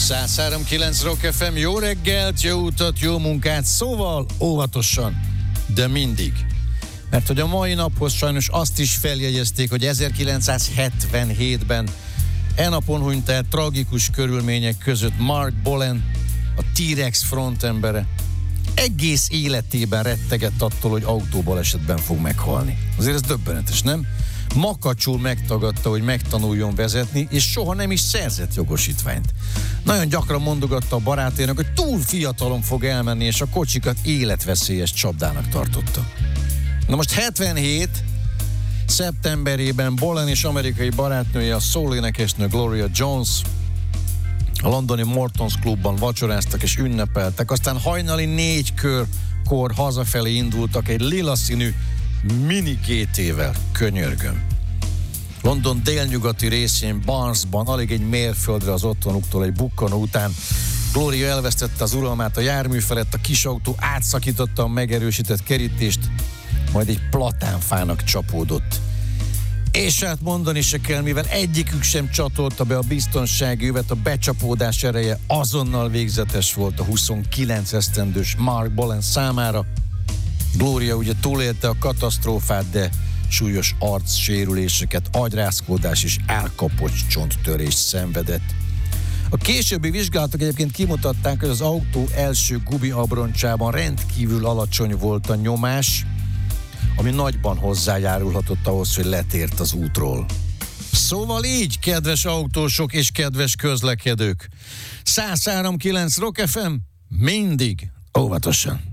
103.9 Rock FM, jó reggelt, jó utat, jó munkát, szóval óvatosan, de mindig. Mert hogy a mai naphoz sajnos azt is feljegyezték, hogy 1977-ben napon hunyt el tragikus körülmények között Mark Bolan, a T-Rex frontembere. Egész életében rettegett attól, hogy autóbalesetben fog meghalni. Azért ez döbbenetes, nem? Makacsul megtagadta, hogy megtanuljon vezetni, és soha nem is szerzett jogosítványt. Nagyon gyakran mondogatta a baráténak, hogy túl fiatalon fog elmenni, és a kocsikat életveszélyes csapdának tartotta. Na most 77. szeptemberében Bolan és amerikai barátnője, a soul énekesnő Gloria Jones a londoni Mortons klubban vacsoráztak és ünnepeltek, aztán hajnali 4-kor hazafelé indultak egy lila színű mini GT-vel, könyörgöm. London délnyugati részén, Barnesban, alig egy mérföldre az otthonuktól egy bukkanó után Gloria elvesztette az uralmát a jármű felett, a kis autó átszakította a megerősített kerítést, majd egy platánfának csapódott. És hát mondani se kell, mivel egyikük sem csatolta be a biztonsági övet, a becsapódás ereje azonnal végzetes volt a 29 esztendős Mark Bolan számára. Gloria ugye túlélte a katasztrófát, de súlyos arcsérüléseket, agyrázkódás és elkapott csonttörést szenvedett. A későbbi vizsgálatok egyébként kimutatták, hogy az autó első gubi abroncsában rendkívül alacsony volt a nyomás, ami nagyban hozzájárulhatott ahhoz, hogy letért az útról. Szóval így, kedves autósok és kedves közlekedők, 103.9 Rock FM, mindig óvatosan.